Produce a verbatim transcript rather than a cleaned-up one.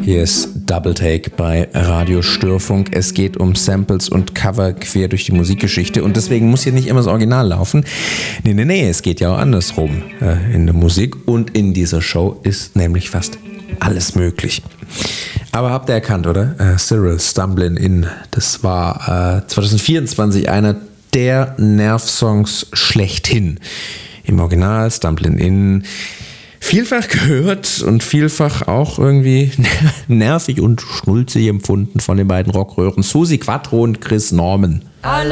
Hier ist Double Take bei Radio Störfunk. Es geht um Samples und Cover quer durch die Musikgeschichte und deswegen muss hier nicht immer das Original laufen. Nee, nee, nee, es geht ja auch andersrum äh, in der Musik und in dieser Show ist nämlich fast alles möglich. Aber habt ihr erkannt, oder? Äh, Cyril, Stumblin' In, das war äh, zwanzig vierundzwanzig einer der Nerv-Songs schlechthin. Im Original, Stumblin' In, vielfach gehört und vielfach auch irgendwie nervig und schnulzig empfunden von den beiden Rockröhren Susi Quatro und Chris Norman.